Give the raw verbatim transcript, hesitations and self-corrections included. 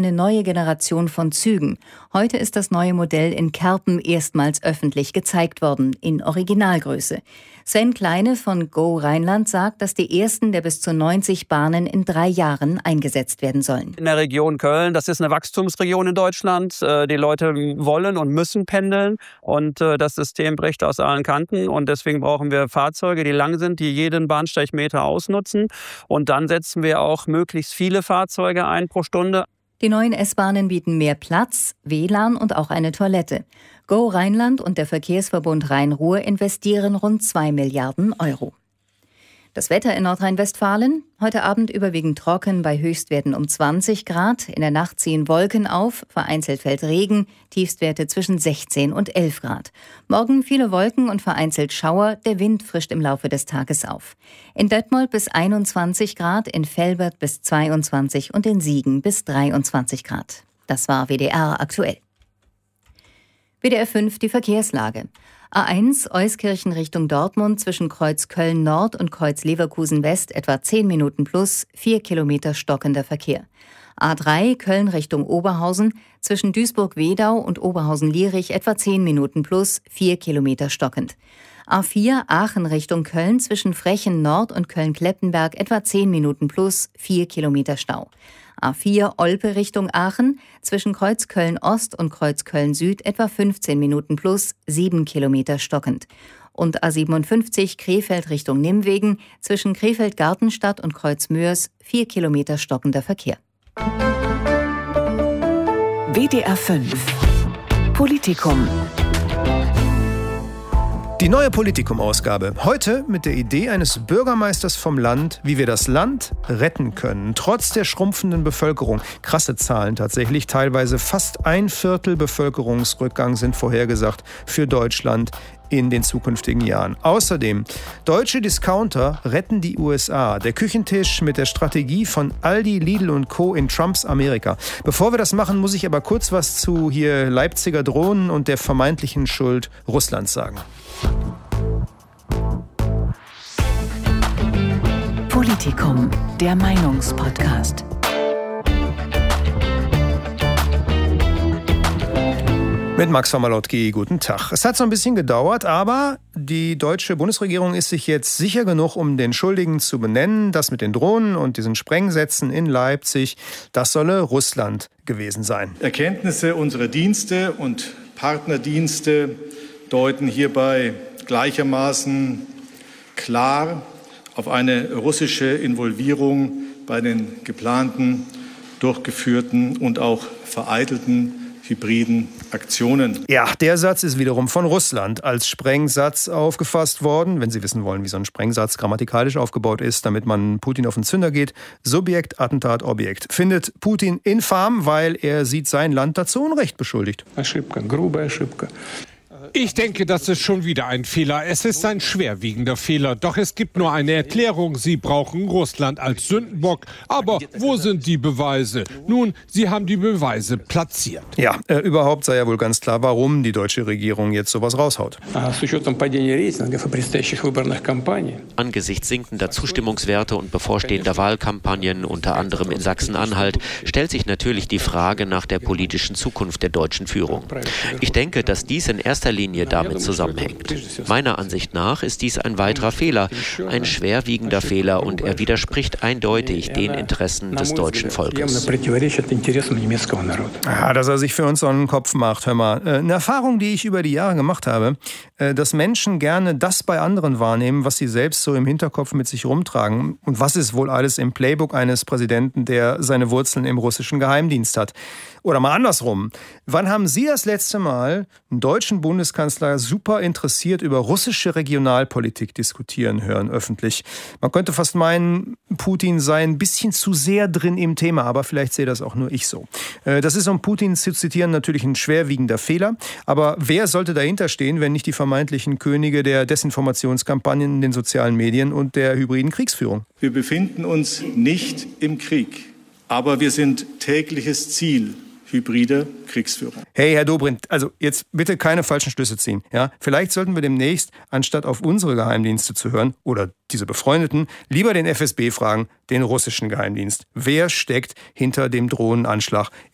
eine neue Generation von Zügen. Heute ist das neue Modell in Kerpen erstmals öffentlich gezeigt worden, in Originalgröße. Sven Kleine von Go Rheinland sagt, dass die ersten der bis zu neunzig Bahnen in drei Jahren eingesetzt werden sollen. In der Region Köln, das ist eine Wachstumsregion in Deutschland. Die Leute wollen und müssen pendeln und das System bricht aus allen Kanten. Und deswegen brauchen wir Fahrzeuge, die lang sind, die jeden Bahnsteigmeter ausnutzen. Und dann setzen wir auch möglichst viele Fahrzeuge ein pro Stunde. Die neuen S-Bahnen bieten mehr Platz, W L A N und auch eine Toilette. Go Rheinland und der Verkehrsverbund Rhein-Ruhr investieren rund zwei Milliarden Euro. Das Wetter in Nordrhein-Westfalen: Heute Abend überwiegend trocken bei Höchstwerten um zwanzig Grad. In der Nacht ziehen Wolken auf, vereinzelt fällt Regen, Tiefstwerte zwischen sechzehn und elf Grad. Morgen viele Wolken und vereinzelt Schauer, der Wind frischt im Laufe des Tages auf. In Detmold bis einundzwanzig Grad, in Velbert bis zweiundzwanzig und in Siegen bis dreiundzwanzig Grad. Das war W D R aktuell. W D R fünf, die Verkehrslage. A eins Euskirchen Richtung Dortmund zwischen Kreuz Köln Nord und Kreuz Leverkusen West etwa zehn Minuten plus, vier Kilometer stockender Verkehr. A drei Köln Richtung Oberhausen zwischen Duisburg-Wedau und Oberhausen-Lierich etwa zehn Minuten plus, vier Kilometer stockend. A vier Aachen Richtung Köln zwischen Frechen Nord und Köln-Kleppenberg etwa zehn Minuten plus, vier Kilometer Stau. A vier Olpe Richtung Aachen zwischen Kreuz Köln Ost und Kreuz Köln Süd etwa fünfzehn Minuten plus, sieben Kilometer stockend. Und A siebenundfünfzig Krefeld Richtung Nimwegen zwischen Krefeld-Gartenstadt und Kreuz Mörs vier Kilometer stockender Verkehr. W D R fünf Politikum. Die neue Politikum-Ausgabe. Heute mit der Idee eines Bürgermeisters vom Land, wie wir das Land retten können. Trotz der schrumpfenden Bevölkerung. Krasse Zahlen tatsächlich. Teilweise fast ein Viertel Bevölkerungsrückgang sind vorhergesagt für Deutschland in den zukünftigen Jahren. Außerdem, deutsche Discounter retten die U S A. Der Küchentisch mit der Strategie von Aldi, Lidl und Co. in Trumps Amerika. Bevor wir das machen, muss ich aber kurz was zu hier Leipziger Drohnen und der vermeintlichen Schuld Russlands sagen. Politikum, der Meinungspodcast. Mit Max von Malotki, guten Tag. Es hat so ein bisschen gedauert, aber die deutsche Bundesregierung ist sich jetzt sicher genug, um den Schuldigen zu benennen. Das mit den Drohnen und diesen Sprengsätzen in Leipzig, das solle Russland gewesen sein. Erkenntnisse unserer Dienste und Partnerdienste deuten hierbei gleichermaßen klar auf eine russische Involvierung bei den geplanten, durchgeführten und auch vereitelten hybriden Aktionen. Ja, der Satz ist wiederum von Russland als Sprengsatz aufgefasst worden. Wenn Sie wissen wollen, wie so ein Sprengsatz grammatikalisch aufgebaut ist, damit man Putin auf den Zünder geht. Subjekt, Attentat, Objekt. Findet Putin infam, weil er sieht sein Land dazu Unrecht beschuldigt. Ошибка, грубая ошибка. Ich denke, das ist schon wieder ein Fehler. Es ist ein schwerwiegender Fehler. Doch es gibt nur eine Erklärung. Sie brauchen Russland als Sündenbock. Aber wo sind die Beweise? Nun, Sie haben die Beweise platziert. Ja, äh, überhaupt sei ja wohl ganz klar, warum die deutsche Regierung jetzt sowas raushaut. Angesichts sinkender Zustimmungswerte und bevorstehender Wahlkampagnen, unter anderem in Sachsen-Anhalt, stellt sich natürlich die Frage nach der politischen Zukunft der deutschen Führung. Ich denke, dass dies in erster Linie damit zusammenhängt. Meiner Ansicht nach ist dies ein weiterer Fehler, ein schwerwiegender Fehler, und er widerspricht eindeutig den Interessen des deutschen Volkes. Ja, dass er sich für uns so einen Kopf macht, hör mal. Eine Erfahrung, die ich über die Jahre gemacht habe, dass Menschen gerne das bei anderen wahrnehmen, was sie selbst so im Hinterkopf mit sich rumtragen. Und was ist wohl alles im Playbook eines Präsidenten, der seine Wurzeln im russischen Geheimdienst hat? Oder mal andersrum. Wann haben Sie das letzte Mal einen deutschen Bundeskanzler super interessiert über russische Regionalpolitik diskutieren hören, öffentlich? Man könnte fast meinen, Putin sei ein bisschen zu sehr drin im Thema, aber vielleicht sehe das auch nur ich so. Das ist, um Putin zu zitieren, natürlich ein schwerwiegender Fehler. Aber wer sollte dahinter stehen, wenn nicht die vermeintlichen Könige der Desinformationskampagnen in den sozialen Medien und der hybriden Kriegsführung? Wir befinden uns nicht im Krieg, aber wir sind tägliches Ziel hybride Kriegsführung. Hey, Herr Dobrindt, also jetzt bitte keine falschen Schlüsse ziehen. Ja? Vielleicht sollten wir demnächst, anstatt auf unsere Geheimdienste zu hören oder diese Befreundeten, lieber den F S B fragen, den russischen Geheimdienst. Wer steckt hinter dem Drohnenanschlag